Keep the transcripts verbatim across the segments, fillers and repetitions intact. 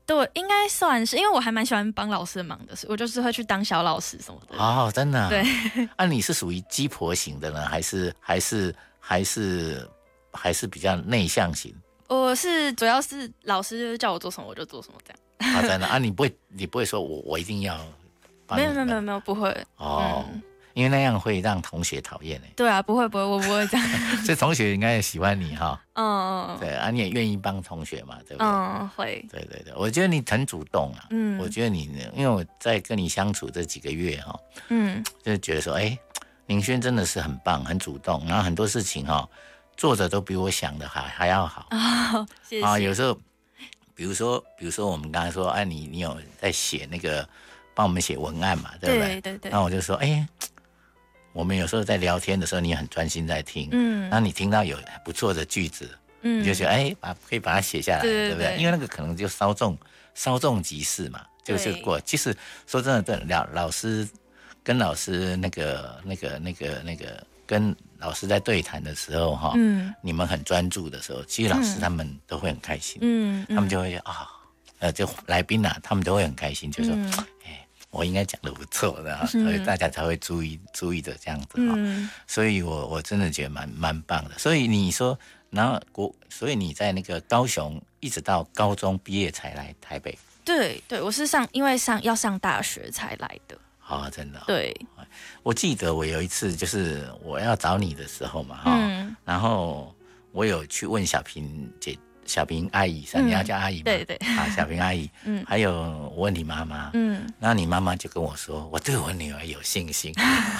对，应该算是，因为我还蛮喜欢帮老师忙的，我就是会去当小老师什么的。 哦，真的、啊？ 对。 啊，你是属于鸡婆型的呢，还是还是还是还是比较内向型？ 我是主要是老师叫我做什么我就做什么这样。 啊，真的啊，你不会你不会说我我一定要帮你？ 没有没有没有没有不会哦。嗯，因为那样会让同学讨厌哎。 对啊，不会不会，我不会这样。 所以同学应该也喜欢你哈。 嗯， 对啊，你也愿意帮同学嘛，对不对？ 嗯，会。 对对对，我觉得你很主动啊。 嗯， 我觉得你，因为我在跟你相处这几个月哈，嗯，就觉得说，哎，宁轩真的是很棒，很主动，然后很多事情哈，做的都比我想的还还要好。 哦，谢谢。 啊，有时候，比如说，比如说我们刚才说，哎、啊，你你有在写那个，帮我们写文案嘛，对不对？ 对对对。 那我就说，哎。我们有时候在聊天的时候，你很专心在听， 嗯， 然后你听到有不错的句子，嗯，你就觉得哎，把可以把它写下来， 对对对， 对不对？因为那个可能就稍纵稍纵即逝嘛，就是过。其实说真的，对老老师跟老师那个那个那个那个跟老师在对谈的时候哈，嗯，你们很专注的时候，其实老师他们都会很开心，嗯，他们就会啊，呃，就来宾啊，他们都会很开心，就说，哎、嗯。我应该讲的不错的，所以大家才会注意注意的这样子哈、嗯。所以我我真的觉得蛮蛮棒的。所以你说，然后国，所以你在那个高雄一直到高中毕业才来台北。 对对，我是上因为上要上大学才来的。 啊、哦，真的、哦。 对， 我记得我有一次就是我要找你的时候嘛，哈、嗯，然后我有去问小平姐。小平阿姨，你要叫阿姨吗？ 对对， 啊，小平阿姨，嗯，还有我问你妈妈，嗯，然后你妈妈就跟我说，我对我女儿有信心，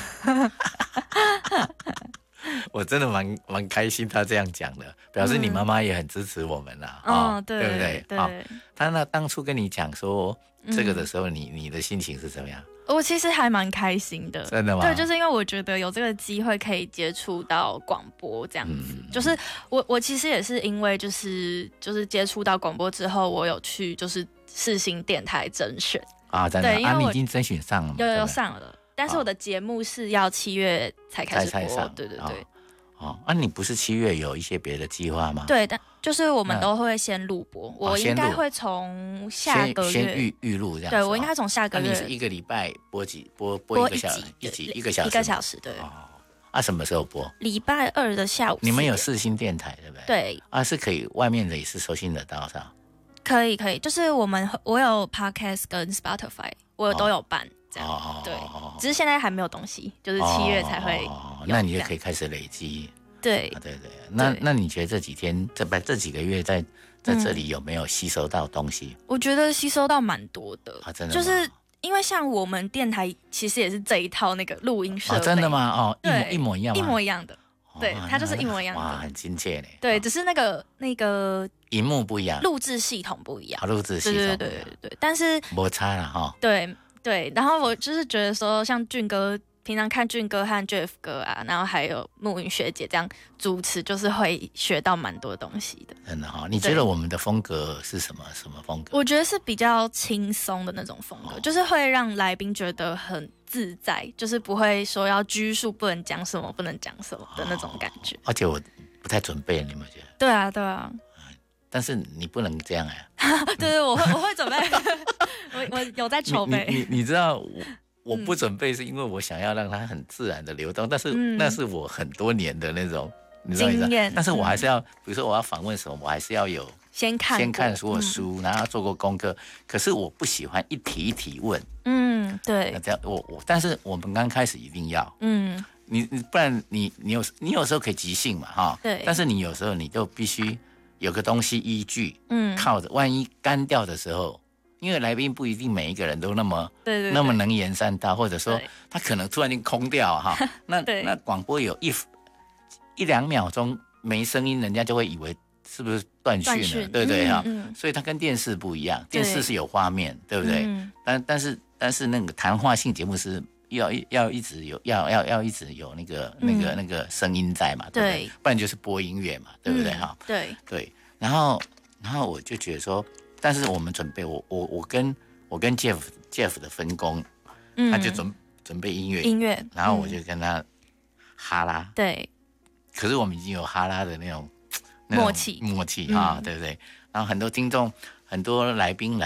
我真的蛮蛮开心，她这样讲的，表示你妈妈也很支持我们啦， 嗯、哦，对对不对？ 对， 好，她那当初跟你讲说这个的时候，你你的心情是怎么样？ 我其实还蛮开心的， 真的吗？ 对，就是因为我觉得有这个机会可以接触到广播这样子，嗯、就是我我其实也是因为就是就是接触到广播之后，我有去就是世新电台甄选啊，真的，对，因为、啊、你已经甄选上了吗？ 有有上了，但是我的节目是要七月才开始播， 上对对对。 哦哦，那、啊、你不是七月有一些别的计划吗？ 对，但就是我们都会先录播，我应该会从下个月先预预录这样子。 对，我应该从下个月。 那你是一个礼拜播几播播一个小时，一集一个小时， 一个小时对。 哦，啊，什么时候播？ 礼拜二的下午。 你们有世新电台对不对？ 对。 啊，是可以外面的也是收听得到是吧？ 可以可以，就是我们我有 Podcast 跟 Spotify， 我都有办。这样、哦、对，只是现在还没有东西，就是七月才会、 哦。那你就可以开始累积。 对、 啊、对对，那那你觉得这几天这不这几个月在在这里有没有吸收到东西？ 嗯、我觉得吸收到蛮多的啊，真的， 就是因为像我们电台其实也是这一套那个录音设备、 啊，真的吗？哦，一模一模一样吗， 一模一样的，对，它就是一模一样的， 哇，很亲切嘞。 对，只是那个那个荧幕不一样， 录制系统不一样， 录制系统， 对对对对对，但是没差了哈。 对对，然后我就是觉得说，像俊哥。平常看俊哥和 Jeff 哥啊，然后还有慕云学姐这样主持，就是会学到蛮多东西的。 真的哈、哦，你觉得我们的风格是什么？什么风格？ 我觉得是比较轻松的那种风格，哦、就是会让来宾觉得很自在，就是不会说要拘束，不能讲什么，不能讲什么的那种感觉。 哦、而且我不太准备，你有没有觉得？ 对啊，对啊。 但是你不能这样哎、 啊。对对，我会我会准备，我我有在筹备。 你 你, 你知道我。我不准备是因为我想要让它很自然的流动，但是那是我很多年的那种经验， 但是我还是要，比如说我要访问什么，我还是要有先看先看所有书，嗯、然后做过功课。可是我不喜欢一题一题问， 嗯，对， 这样我我，但是我们刚开始一定要，嗯，你你不然你你有你有时候可以即兴嘛，哈， 对， 但是你有时候你就必须有个东西依据，嗯，靠着，万一干掉的时候。因为来宾不一定每一个人都那么对对对那么能言善道，或者说他可能突然间空掉哈，那那广播有一一两秒钟没声音，人家就会以为是不是断讯了，对不对哈、嗯嗯？所以它跟电视不一样，电视是有画面，对不对？嗯、但但是但是那个谈话性节目是要要一直有要要要一直有那个那个、嗯、那个声音在嘛，对不对？不然就是播音乐嘛，对不对哈、 嗯？对对，然后然后我就觉得说。但是我们准备，我我我跟我跟 Jeff Jeff 的分工，嗯、他就准准备音乐， 音乐， 然后我就跟他哈拉， 嗯、对。 可是我们已经有哈拉的那种那种默契默契啊、嗯，对不对？然后很多听众，很多来宾来。